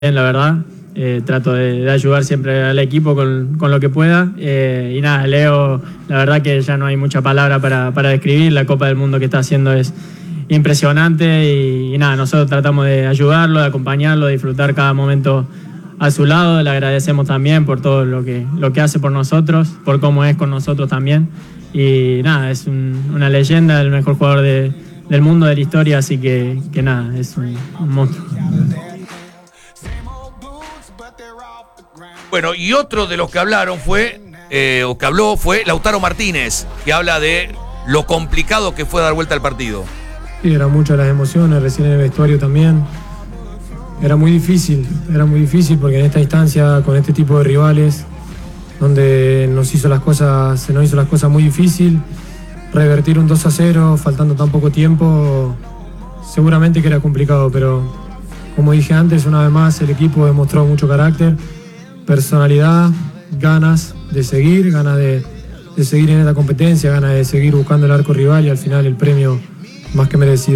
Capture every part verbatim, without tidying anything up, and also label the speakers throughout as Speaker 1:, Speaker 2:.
Speaker 1: La verdad, eh, trato de, de ayudar siempre al equipo con, con lo que pueda. Eh, y nada, Leo, la verdad que ya no hay mucha palabra para, para describir. La Copa del Mundo que está haciendo es impresionante y, y nada, nosotros tratamos de ayudarlo, de acompañarlo, de disfrutar cada momento a su lado. Le agradecemos también por todo lo que, lo que hace por nosotros, por cómo es con nosotros también. Y nada, es un, una leyenda, el mejor jugador de, del mundo, de la historia, así que, que nada, es un, un monstruo.
Speaker 2: Bueno, y otro de los que hablaron fue, eh, o que habló fue Lautaro Martínez, que habla de lo complicado que fue dar vuelta al partido.
Speaker 3: Sí, eran muchas las emociones, recién en el vestuario también. Era muy difícil, era muy difícil porque en esta instancia, con este tipo de rivales, donde nos hizo las cosas, se nos hizo las cosas muy difícil, revertir un dos a cero, faltando tan poco tiempo, seguramente que era complicado, pero como dije antes, una vez más, el equipo demostró mucho carácter, personalidad, ganas de seguir, ganas de, de seguir en esta competencia, ganas de seguir buscando el arco rival y al final el premio más que merecido.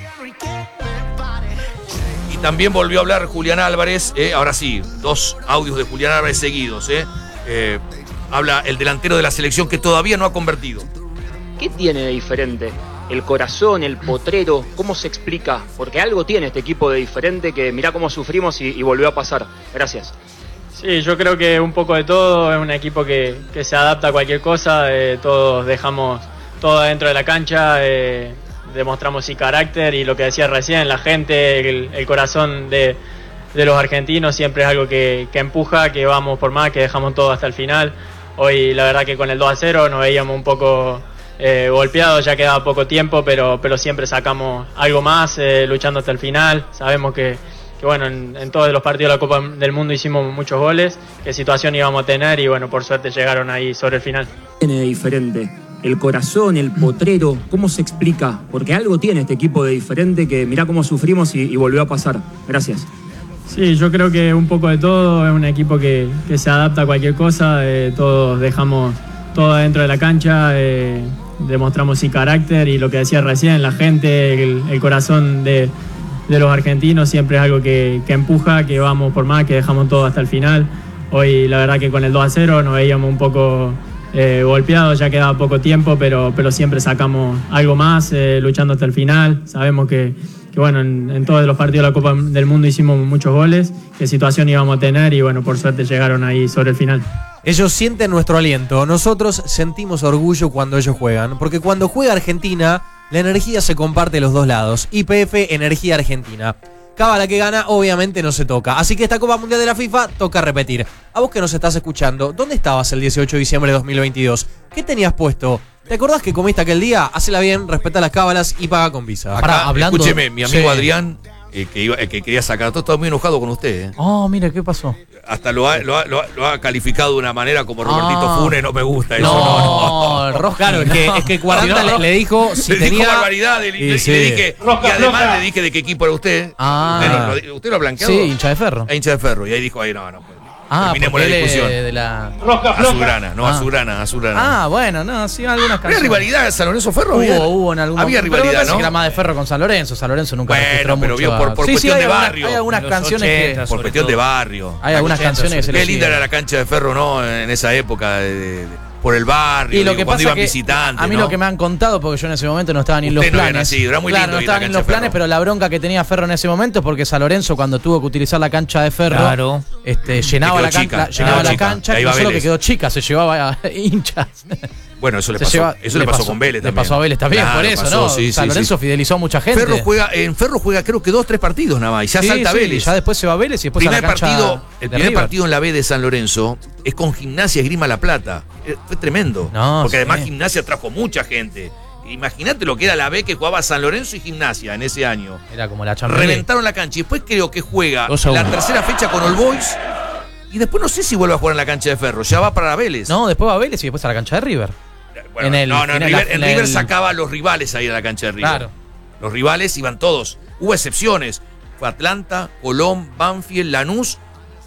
Speaker 2: Y también volvió a hablar Julián Álvarez, eh, ahora sí, dos audios de Julián Álvarez seguidos. Eh. Eh, habla el delantero de la selección que todavía no ha convertido.
Speaker 4: ¿Qué tiene de diferente? El corazón, el potrero, ¿cómo se explica? Porque algo tiene este equipo de diferente que mirá cómo sufrimos y, y volvió a pasar. Gracias.
Speaker 1: Sí, yo creo que un poco de todo, es un equipo que, que se adapta a cualquier cosa, eh, todos dejamos todo dentro de la cancha, eh, demostramos sí carácter y lo que decía recién, la gente, el, el corazón de, de los argentinos siempre es algo que, que empuja, que vamos por más, que dejamos todo hasta el final. Hoy la verdad que con el dos a cero nos veíamos un poco eh, golpeados, ya quedaba poco tiempo, pero, pero siempre sacamos algo más, eh, luchando hasta el final. Sabemos que que bueno, en, en todos los partidos de la Copa del Mundo hicimos muchos goles, qué situación íbamos a tener y bueno, por suerte llegaron ahí sobre el final.
Speaker 4: Tiene de diferente el corazón, el potrero, ¿cómo se explica? Porque algo tiene este equipo de diferente que mirá cómo sufrimos y, y volvió a pasar. Gracias.
Speaker 1: Sí, yo creo que un poco de todo, es un equipo que, que se adapta a cualquier cosa, eh, todos dejamos todo dentro de la cancha, eh, demostramos sí carácter y lo que decía recién, la gente, el, el corazón de de los argentinos siempre es algo que, que empuja, que vamos por más, que dejamos todo hasta el final. Hoy la verdad que con el dos a cero nos veíamos un poco eh, golpeados, ya quedaba poco tiempo, pero, pero siempre sacamos algo más, eh, luchando hasta el final. Sabemos que, que bueno, en, en todos los partidos de la Copa del Mundo hicimos muchos goles, qué situación íbamos a tener y bueno, por suerte llegaron ahí sobre el final.
Speaker 5: Ellos sienten nuestro aliento, nosotros sentimos orgullo cuando ellos juegan, porque cuando juega Argentina, la energía se comparte de los dos lados. Y P F, Energía Argentina. Cábala que gana, obviamente no se toca. Así que esta Copa Mundial de la FIFA toca repetir. A vos que nos estás escuchando, ¿dónde estabas el dieciocho de diciembre de dos mil veintidós? ¿Qué tenías puesto? ¿Te acordás que comiste aquel día? Hacela bien, respeta las cábalas y paga con Visa.
Speaker 2: Acá,
Speaker 5: Pará, hablando,
Speaker 2: escúcheme, mi amigo
Speaker 5: sí.
Speaker 2: Adrián, eh, que, iba, eh, que quería sacar, todo estaba muy enojado con usted. Eh.
Speaker 5: Oh, mira, ¿qué pasó?
Speaker 2: Hasta lo ha, lo, ha, lo, ha, lo ha calificado de una manera como Robertito
Speaker 5: ah.
Speaker 2: Funes, no me gusta eso.
Speaker 5: No, no, no. Claro, es que, es que cuarenta le, le dijo si
Speaker 2: le
Speaker 5: tenía...
Speaker 2: dijo barbaridad, le, y, le, sí. le dije, Roca, y además Roca. le dije de qué equipo era usted.
Speaker 5: Ah.
Speaker 2: Usted, lo, usted lo ha blanqueado.
Speaker 5: Sí, hincha de ferro.
Speaker 2: A hincha de ferro, y ahí dijo, ahí no, no.
Speaker 5: Ah,
Speaker 2: terminemos la discusión.
Speaker 5: De, de la...
Speaker 2: Roca, azulgrana, no, ah. azulgrana, azulgrana.
Speaker 5: Ah, bueno, no, sí, algunas canciones.
Speaker 2: ¿Había rivalidad San Lorenzo Ferro?
Speaker 5: Hubo,
Speaker 2: había,
Speaker 5: hubo en algún
Speaker 2: Había
Speaker 5: momento.
Speaker 2: rivalidad,
Speaker 5: pero
Speaker 2: ¿no?
Speaker 5: Que era más de Ferro con San Lorenzo. San Lorenzo nunca
Speaker 2: bueno,
Speaker 5: registró
Speaker 2: pero
Speaker 5: mucho.
Speaker 2: Vio por, por
Speaker 5: sí,
Speaker 2: cuestión
Speaker 5: sí,
Speaker 2: de
Speaker 5: alguna,
Speaker 2: barrio.
Speaker 5: hay algunas canciones
Speaker 2: ochenta,
Speaker 5: que...
Speaker 2: Por cuestión de barrio.
Speaker 5: Hay algunas canciones que se le
Speaker 2: Qué linda era la cancha de Ferro, ¿no? En esa época de... de, de por el barrio,
Speaker 5: y lo
Speaker 2: digo,
Speaker 5: que
Speaker 2: cuando
Speaker 5: pasa
Speaker 2: iban
Speaker 5: que
Speaker 2: visitantes.
Speaker 5: A mí
Speaker 2: ¿no?
Speaker 5: lo que me han contado, porque yo en ese momento no estaba ni en los
Speaker 2: Usted
Speaker 5: planes.
Speaker 2: No nacido, era muy
Speaker 5: claro,
Speaker 2: lindo
Speaker 5: no estaba ni en los planes, pero la bronca que tenía Ferro en ese momento es porque San Lorenzo, cuando tuvo que utilizar la cancha de Ferro,
Speaker 6: claro.
Speaker 5: este, llenaba, la, can la, llenaba ah, la chica. cancha, y no solo que quedó chica, se llevaba a hinchas.
Speaker 2: Bueno, eso le pasó, lleva, eso le pasó, pasó con Vélez también.
Speaker 5: Le pasó a Vélez también,
Speaker 2: claro,
Speaker 5: por eso,
Speaker 2: pasó,
Speaker 5: ¿no?
Speaker 2: Sí,
Speaker 5: San
Speaker 2: sí,
Speaker 5: Lorenzo
Speaker 2: sí.
Speaker 5: fidelizó a mucha gente.
Speaker 2: Ferro juega, en Ferro juega creo que dos, tres partidos nada más, y ya
Speaker 5: sí,
Speaker 2: salta
Speaker 5: sí,
Speaker 2: Vélez.
Speaker 5: Ya después se va Vélez y después
Speaker 2: primer
Speaker 5: a la cancha
Speaker 2: partido, El primer
Speaker 5: River.
Speaker 2: partido en la B de San Lorenzo es con Gimnasia Esgrima La Plata. Fue tremendo.
Speaker 5: No,
Speaker 2: porque
Speaker 5: sí.
Speaker 2: además Gimnasia trajo mucha gente. Imagínate lo que era la B que jugaba San Lorenzo y Gimnasia en ese año.
Speaker 5: Era como la Champions.
Speaker 2: Reventaron la cancha y después creo que juega la tercera fecha con All Boys. Y después no sé si vuelve a jugar en la cancha de Ferro. Ya va para Vélez.
Speaker 5: No, después va a Vélez y después a la cancha de River.
Speaker 2: Bueno,
Speaker 5: en el,
Speaker 2: no, no, en,
Speaker 5: en
Speaker 2: River,
Speaker 5: el,
Speaker 2: en River
Speaker 5: el...
Speaker 2: sacaba a los rivales ahí a la cancha de River.
Speaker 5: Claro.
Speaker 2: Los rivales iban todos. Hubo excepciones. Fue Atlanta, Colón, Banfield, Lanús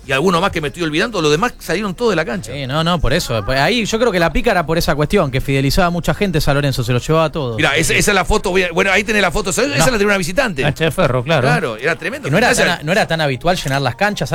Speaker 2: y alguno más que me estoy olvidando, los demás salieron todos de la cancha.
Speaker 6: Sí, no, no, por eso. Pues ahí yo creo que la pica era por esa cuestión, que fidelizaba a mucha gente, San Lorenzo se lo llevaba todo.
Speaker 2: Mira, esa, esa es la foto, voy a- bueno, ahí tenés la foto, esa, esa
Speaker 6: No.
Speaker 2: la tenía una visitante.
Speaker 6: Cancha de Ferro, claro.
Speaker 2: Claro, era tremendo.
Speaker 6: Que no era,
Speaker 2: Esa-
Speaker 6: tan, no era tan habitual llenar las canchas.